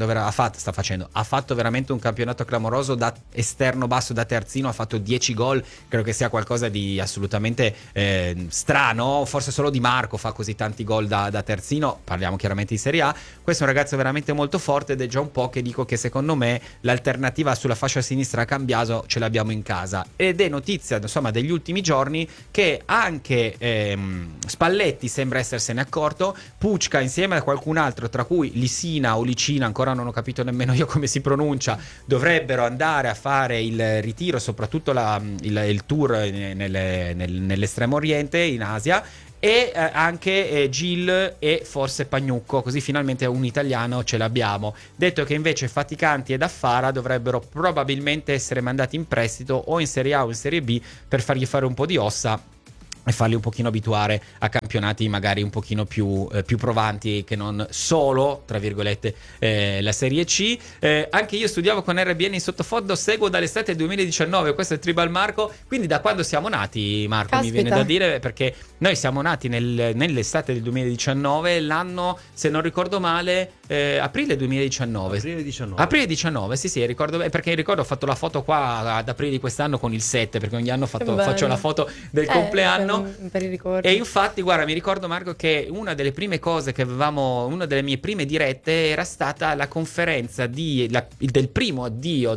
ha fatto veramente un campionato clamoroso da esterno basso, da terzino, ha fatto 10 gol, credo che sia qualcosa di assolutamente strano, forse solo Di Marco fa così tanti gol da terzino, parliamo chiaramente di Serie A. Questo è un ragazzo veramente molto forte ed è già un po' che dico che secondo me l'alternativa sulla fascia sinistra a Cambiaso ce l'abbiamo in casa, ed è notizia insomma degli ultimi giorni che anche Spalletti sembra essersene accorto. Pučka insieme a qualcun altro, tra cui Lisina o Licina, ancora non ho capito nemmeno io come si pronuncia, dovrebbero andare a fare il ritiro, soprattutto il tour nell'estremo oriente, in Asia, e anche Gil e forse Pagnucco, così finalmente un italiano ce l'abbiamo. Detto che invece Faticanti ed Affara dovrebbero probabilmente essere mandati in prestito o in Serie A o in Serie B per fargli fare un po' di ossa e farli un pochino abituare a campionati magari un pochino più provanti, che non solo, tra virgolette, la Serie C. Anche io studiavo con RBN in sottofondo, seguo dall'estate 2019, questo è Tribal Marco, quindi da quando siamo nati, Marco? Caspita. Mi viene da dire, perché noi siamo nati nell'estate del 2019, l'anno, se non ricordo male, aprile 2019. Aprile 19, sì, ricordo, perché ricordo ho fatto la foto qua ad aprile di quest'anno con il 7, perché ogni anno faccio la foto del compleanno. Per i ricordi. E infatti, guarda, mi ricordo, Marco, che una delle prime cose che avevamo, una delle mie prime dirette era stata la conferenza del primo addio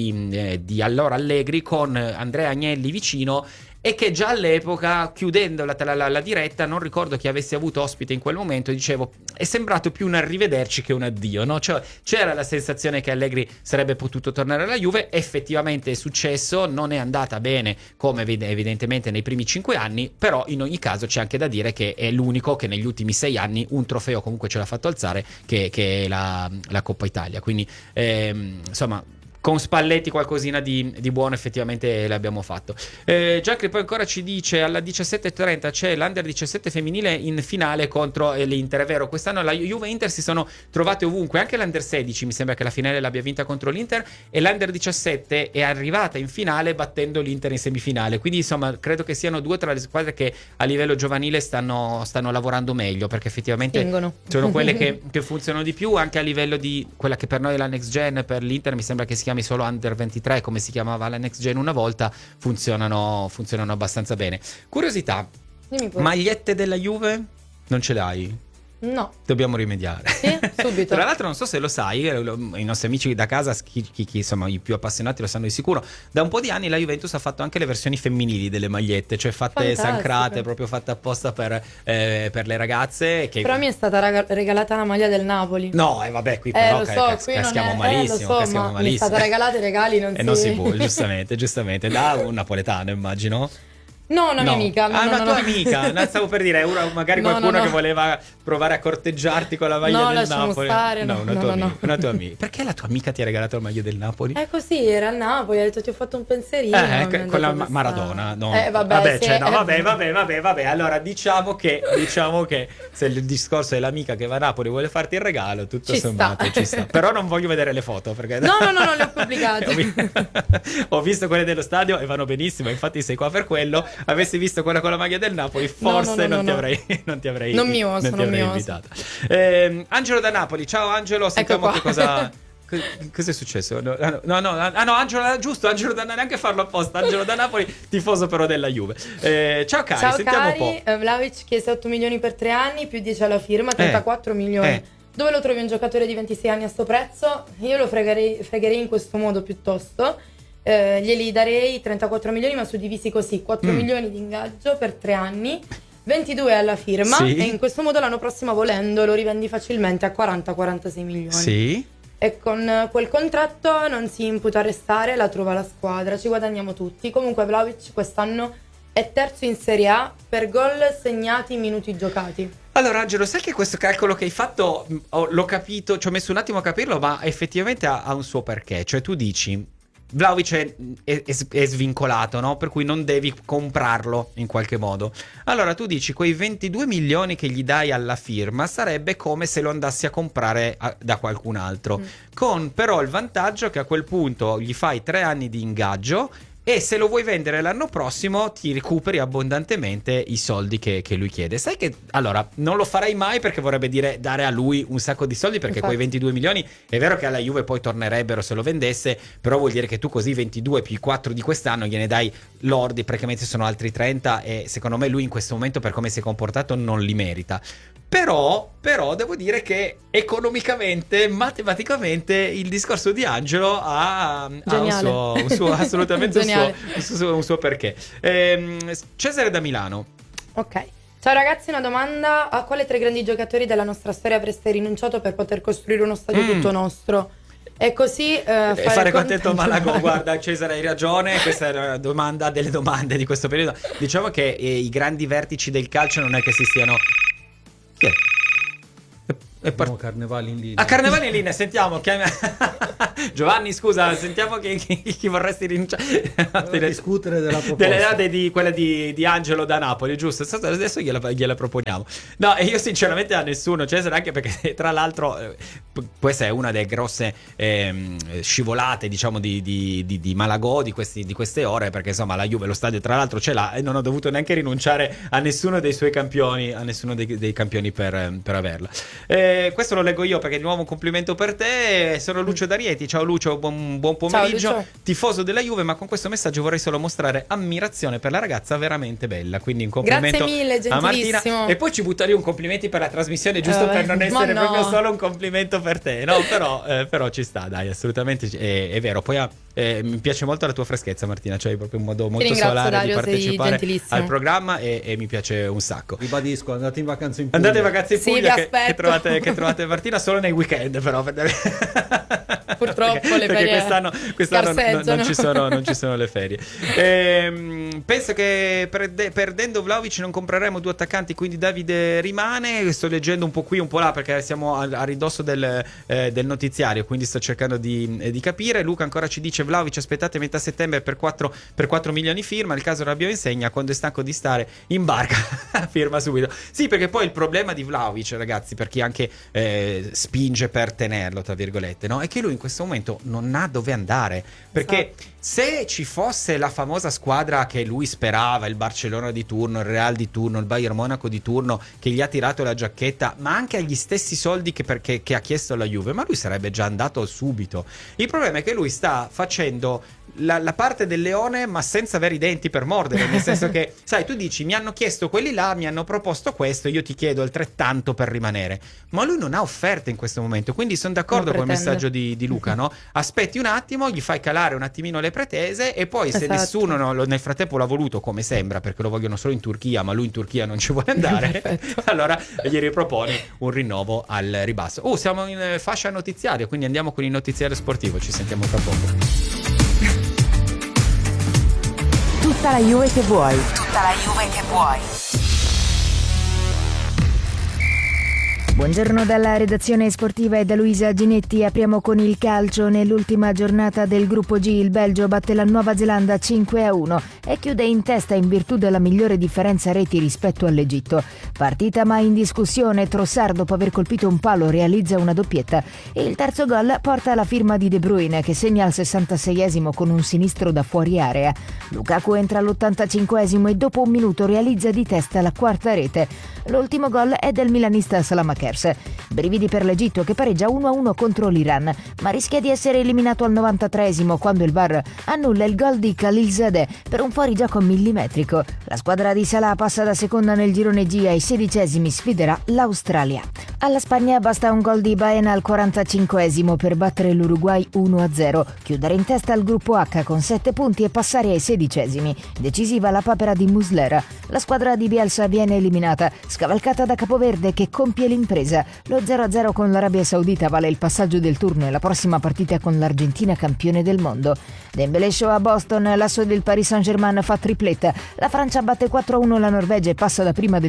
di allora Allegri con Andrea Agnelli vicino, e che già all'epoca, chiudendo la diretta, non ricordo chi avessi avuto ospite in quel momento, dicevo, è sembrato più un arrivederci che un addio, no? Cioè, c'era la sensazione che Allegri sarebbe potuto tornare alla Juve, effettivamente è successo, non è andata bene come evidentemente nei primi 5 anni, però in ogni caso c'è anche da dire che è l'unico che negli ultimi 6 anni un trofeo comunque ce l'ha fatto alzare, che è la Coppa Italia, quindi insomma, con Spalletti qualcosina di buono effettivamente l'abbiamo fatto. Giacri poi ancora ci dice: alla 17:30 c'è l'Under 17 femminile in finale contro l'Inter. È vero, quest'anno la Juve e Inter si sono trovate ovunque, anche l'Under 16 mi sembra che la finale l'abbia vinta contro l'Inter, e l'Under 17 è arrivata in finale battendo l'Inter in semifinale, quindi insomma credo che siano due tra le squadre che a livello giovanile stanno lavorando meglio, perché effettivamente sono quelle che funzionano di più, anche a livello di quella che per noi è la Next Gen. Per l'Inter mi sembra che si chiami solo Under 23, come si chiamava la Next Gen una volta, funzionano abbastanza bene. Curiosità, magliette della Juve non ce l'hai? No. Dobbiamo rimediare. Sì, subito. Tra l'altro non so se lo sai, i nostri amici da casa, chi insomma i più appassionati lo sanno di sicuro, da un po' di anni la Juventus ha fatto anche le versioni femminili delle magliette, cioè fatte sancrate, proprio fatte apposta per le ragazze. Però mi è stata regalata la maglia del Napoli. No, vabbè, qui però lo so, qui caschiamo malissimo, lo so, ma mi è stata regalata, i regali non si può, giustamente, da un napoletano immagino. No, una mia amica. Una tua amica. Stavo per dire, magari qualcuno che voleva provare a corteggiarti con la maglia del Napoli. Stare, una tua amica. Perché la tua amica ti ha regalato la maglia del Napoli? È così, era al Napoli, ha detto ti ho fatto un pensierino. Con la Maradona. No. Vabbè, sì, vabbè. Allora diciamo che se il discorso è l'amica che va a Napoli e vuole farti il regalo, tutto sommato ci sta. Però non voglio vedere le foto, perché No, le ho pubblicate. Ho visto quelle dello stadio e vanno benissimo, infatti sei qua per quello. Avessi visto quella con la maglia del Napoli, forse non ti avrei non mi oso invitata. Angelo da Napoli, ciao Angelo, sentiamo che cosa è successo. No, Angelo, giusto, Angelo da neanche farlo apposta. Angelo da Napoli, tifoso però della Juve. Ciao cari, sentiamo un po'. Vlahovic chiese 8 milioni per 3 anni, più 10 alla firma, 34 milioni. Dove lo trovi un giocatore di 26 anni a sto prezzo? Io lo fregherei in questo modo piuttosto. Glieli darei 34 milioni ma suddivisi così: 4 milioni di ingaggio per 3 anni, 22 alla firma, e in questo modo l'anno prossimo, volendo, lo rivendi facilmente a 40-46 milioni. E con quel contratto non si imputa a restare, la trova la squadra, ci guadagniamo tutti. Comunque Vlahovic quest'anno è terzo in Serie A per gol segnati in minuti giocati. Allora Angelo, sai che questo calcolo che hai fatto l'ho capito, ci ho messo un attimo a capirlo, ma effettivamente ha un suo perché. Cioè tu dici Vlahovic è svincolato, no? Per cui non devi comprarlo in qualche modo. Allora tu dici, quei 22 milioni che gli dai alla firma sarebbe come se lo andassi a comprare da qualcun altro, con però il vantaggio che a quel punto gli fai 3 anni di ingaggio e se lo vuoi vendere l'anno prossimo ti recuperi abbondantemente i soldi che lui chiede. Sai che allora non lo farei mai, perché vorrebbe dire dare a lui un sacco di soldi, perché quei 22 milioni è vero che alla Juve poi tornerebbero se lo vendesse, però vuol dire che tu così 22 più i 4 di quest'anno gliene dai lordi, praticamente sono altri 30 e secondo me lui in questo momento, per come si è comportato, non li merita. Però devo dire che economicamente, matematicamente, il discorso di Angelo ha un suo assolutamente un suo perché. Cesare da Milano. Ok. Ciao ragazzi, una domanda: a quale 3 grandi giocatori della nostra storia avreste rinunciato per poter costruire uno stadio tutto nostro? E così fare contento Malagò. Guarda Cesare, hai ragione, questa è una domanda delle domande di questo periodo. Diciamo che i grandi vertici del calcio non è che si stiano... Carnevali in linea. Carnevali in linea, sentiamo. Giovanni, scusa, sentiamo chi vorresti rinunciare. Discutere della proposta. Di quella di Angelo da Napoli, giusto? Adesso gliela proponiamo. No, e io sinceramente a nessuno, Cesare, anche perché tra l'altro questa è una delle grosse scivolate, diciamo, di Malagò di queste ore, perché insomma la Juve lo stadio tra l'altro ce l'ha e non ho dovuto neanche rinunciare a nessuno dei suoi campioni, a nessuno dei campioni per averla. Questo lo leggo io perché di nuovo un complimento per te. Sono Lucio D'Arieti. Ciao Lucio, buon pomeriggio. Ciao, tifoso della Juve, ma con questo messaggio vorrei solo mostrare ammirazione per la ragazza veramente bella, quindi un complimento. Grazie mille, a Martina. E poi ci butto lì un complimenti per la trasmissione, giusto per non essere proprio solo un complimento per te, no? Però ci sta, dai, assolutamente è vero. Poi mi piace molto la tua freschezza, Martina, cioè proprio un modo molto solare Dario, di partecipare al programma e mi piace un sacco. Ribadisco, andate in vacanza in Puglia. Andate in vacanza in Puglia, che trovate Martina solo nei weekend, però purtroppo le ferie quest'anno non ci sono le ferie. Penso che perdendo Vlahovic non compreremo 2 attaccanti, quindi Davide rimane. Sto leggendo un po' qui un po' là perché siamo a ridosso del notiziario, quindi sto cercando di capire. Luca ancora ci dice: Vlahovic aspettate metà settembre per 4 milioni firma, nel caso Rabiot insegna, quando è stanco di stare in barca firma subito. Sì, perché poi il problema di Vlahovic, ragazzi, per chi anche spinge per tenerlo tra virgolette, no? È che lui in questo momento non ha dove andare, perché se ci fosse la famosa squadra che lui sperava, il Barcellona di turno, il Real di turno, il Bayern Monaco di turno, che gli ha tirato la giacchetta, ma anche agli stessi soldi che ha chiesto la Juve, ma lui sarebbe già andato subito. Il problema è che lui sta facendo la parte del leone, ma senza avere i denti per mordere, nel senso che, sai, tu dici mi hanno chiesto quelli là, mi hanno proposto questo, io ti chiedo altrettanto per rimanere, ma lui non ha offerte in questo momento, quindi sono d'accordo con il messaggio di Luca, no? Aspetti un attimo, gli fai calare un attimino le pretese e poi se nessuno nel frattempo l'ha voluto, come sembra, perché lo vogliono solo in Turchia, ma lui in Turchia non ci vuole andare, allora gli riproponi un rinnovo al ribasso. Siamo in fascia notiziaria, quindi andiamo con il notiziario sportivo, ci sentiamo tra poco. Tutta la Juve che vuoi. Tutta la Juve che vuoi. Buongiorno dalla redazione sportiva e da Luisa Ginetti. Apriamo con il calcio. Nell'ultima giornata del gruppo G il Belgio batte la Nuova Zelanda 5-1 e chiude in testa in virtù della migliore differenza reti rispetto all'Egitto. Partita mai in discussione, Trossard dopo aver colpito un palo realizza una doppietta e il terzo gol porta la firma di De Bruyne che segna al 66esimo con un sinistro da fuori area. Lukaku entra all'85esimo e dopo un minuto realizza di testa la quarta rete. L'ultimo gol è del milanista Salamakers. Brividi per l'Egitto che pareggia 1-1 contro l'Iran, ma rischia di essere eliminato al 93esimo quando il VAR annulla il gol di Khalilzadeh per un fuorigioco millimetrico. La squadra di Salah passa da seconda nel girone G, ai 16esimi sfiderà l'Australia. Alla Spagna basta un gol di Baena al 45esimo per battere l'Uruguay 1-0, chiudere in testa al gruppo H con 7 punti e passare ai 16esimi. Decisiva la papera di Muslera. La squadra di Bielsa viene eliminata, scavalcata da Capoverde che compie l'impresa. Lo 0-0 con l'Arabia Saudita vale il passaggio del turno e la prossima partita con l'Argentina campione del mondo. Dembélé show a Boston, l'asso del Paris Saint-Germain fa tripletta. La Francia batte 4-1 la Norvegia e passa da prima del girone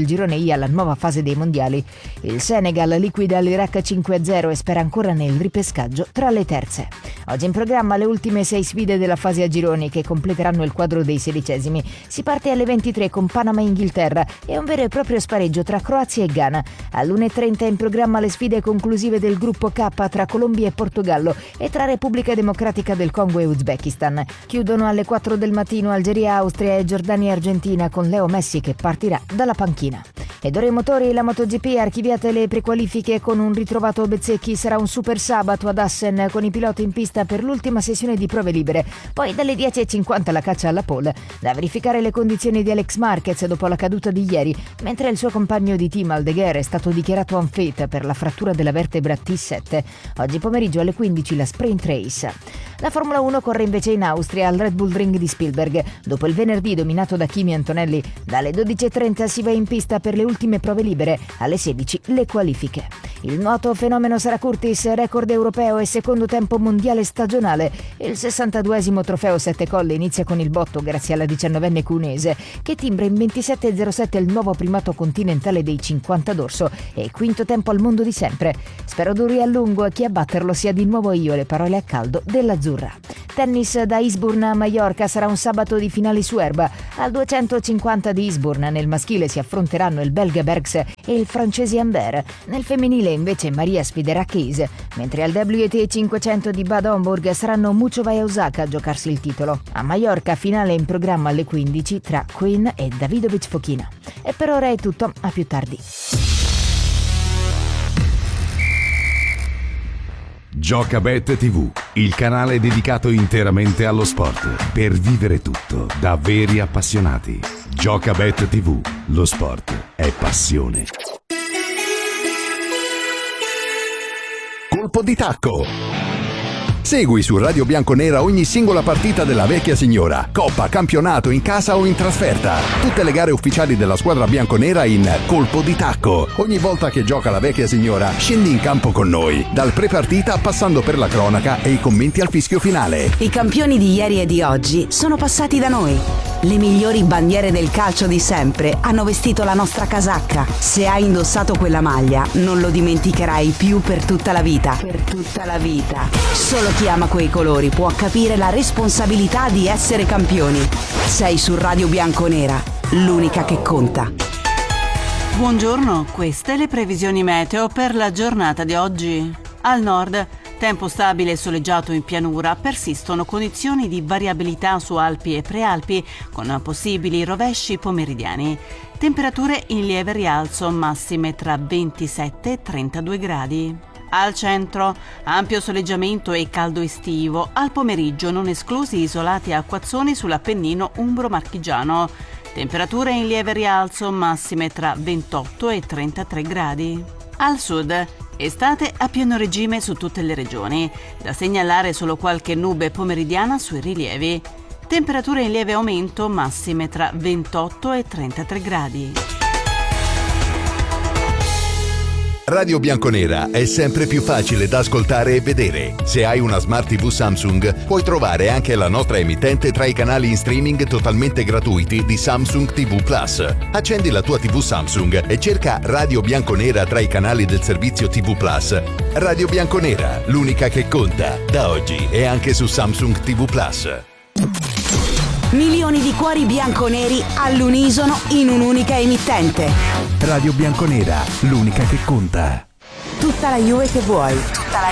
avvia la nuova fase dei mondiali. Il Senegal liquida l'Iraq 5-0 e spera ancora nel ripescaggio tra le terze. Oggi in programma le ultime 6 sfide della fase a gironi che completeranno il quadro dei 16esimi. Si parte alle 23 con Panama e Inghilterra e un vero e proprio spareggio tra Croazia e Ghana. All'1:30 in programma le sfide conclusive del gruppo K tra Colombia e Portogallo e tra Repubblica Democratica del Congo e Uzbekistan. Chiudono alle 4 del mattino Algeria, Austria e Giordania e Argentina con Leo Messi che partirà dalla panchina. Ed ora i motori, la MotoGP archiviate le prequalifiche con un ritrovato Bezzecchi, sarà un super sabato ad Assen con i piloti in pista per l'ultima sessione di prove libere, poi dalle 10:50 la caccia alla pole, da verificare le condizioni di Alex Marquez dopo la caduta di ieri, mentre il suo compagno di team Aldeguer è stato dichiarato unfit per la frattura della vertebra T7. Oggi pomeriggio alle 15 la sprint race. La Formula 1 corre invece in Austria al Red Bull Ring di Spielberg. Dopo il venerdì dominato da Kimi Antonelli, dalle 12:30 si va in pista per le ultime prove libere, alle 16 le qualifiche. Il nuoto fenomeno Sara Curtis, record europeo e secondo tempo mondiale stagionale. Il 62esimo trofeo Sette Colle inizia con il botto grazie alla 19enne cunese, che timbra in 27:07 il nuovo primato continentale dei 50 d'orso e quinto tempo al mondo di sempre. Spero duri a lungo e che a batterlo sia di nuovo io, le parole a caldo dell'azzurra. Tennis da Eastbourne a Maiorca sarà un sabato di finali su erba. Al 250 di Eastbourne nel maschile si affronteranno il belga Bergs e il francese Humbert. Nel femminile invece Maria sfiderà Case, mentre al WTA 500 di Bad Homburg saranno Muchova e Osaka a giocarsi il titolo. A Maiorca finale in programma alle 15 tra Queen e Davidovic Fokina. E per ora è tutto, a più tardi. Giocabet TV, il canale dedicato interamente allo sport, per vivere tutto da veri appassionati. Giocabet TV, lo sport è passione. Colpo di tacco. Segui su Radio Bianconera ogni singola partita della vecchia signora, coppa, campionato, in casa o in trasferta. Tutte le gare ufficiali della squadra bianconera in Colpo di tacco. Ogni volta che gioca la vecchia signora, scendi in campo con noi, dal pre-partita passando per la cronaca e i commenti al fischio finale. I campioni di ieri e di oggi sono passati da noi. Le migliori bandiere del calcio di sempre hanno vestito la nostra casacca. Se hai indossato quella maglia, non lo dimenticherai più per tutta la vita. Per tutta la vita. Solo chi ama quei colori può capire la responsabilità di essere campioni. Sei su Radio Bianconera, l'unica che conta. Buongiorno, queste le previsioni meteo per la giornata di oggi. Al nord, tempo stabile e soleggiato in pianura, persistono condizioni di variabilità su Alpi e Prealpi con possibili rovesci pomeridiani. Temperature in lieve rialzo, massime tra 27 e 32 gradi. Al centro, ampio soleggiamento e caldo estivo, al pomeriggio non esclusi isolati acquazzoni sull'Appennino umbro-marchigiano. Temperature in lieve rialzo, massime tra 28 e 33 gradi. Al sud, estate a pieno regime su tutte le regioni, da segnalare solo qualche nube pomeridiana sui rilievi. Temperature in lieve aumento, massime tra 28 e 33 gradi. Radio Bianconera è sempre più facile da ascoltare e vedere. Se hai una Smart TV Samsung, puoi trovare anche la nostra emittente tra i canali in streaming totalmente gratuiti di Samsung TV Plus. Accendi la tua TV Samsung e cerca Radio Bianconera tra i canali del servizio TV Plus. Radio Bianconera, l'unica che conta, da oggi e anche su Samsung TV Plus. Milioni di cuori bianconeri all'unisono in un'unica emittente. Radio Bianconera, l'unica che conta. Tutta la Juve che vuoi. Tutta la